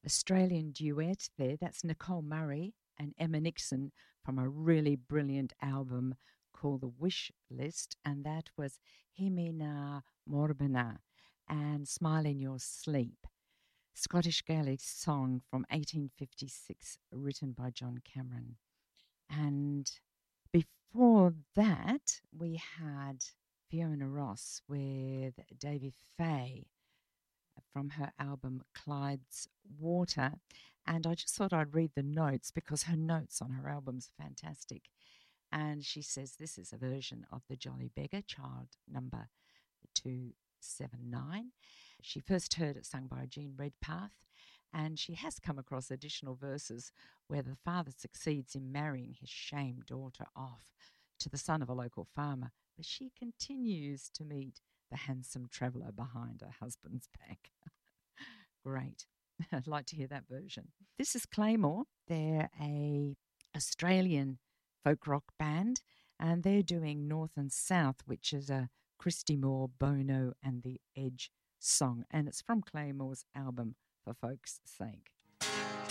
Australian duet there. That's Nicole Murray and Emma Nixon from a really brilliant album called The Wish List, and that was Himina Morbina and Smile in Your Sleep. Scottish Gaelic song from 1856, written by John Cameron. And before that, we had Fiona Ross with Davy Fay from her album Clyde's Water. And I just thought I'd read the notes because her notes on her album's fantastic. And she says this is a version of The Jolly Beggar, child number 279. She first heard it sung by Jean Redpath, and she has come across additional verses where the father succeeds in marrying his shamed daughter off to the son of a local farmer, but she continues to meet the handsome traveller behind her husband's back. Great. I'd like to hear that version. This is Claymore. They're a Australian folk rock band, and they're doing North and South, which is a Christy Moore, Bono, and the Edge song, and it's from Claymore's album For Folk's Sake.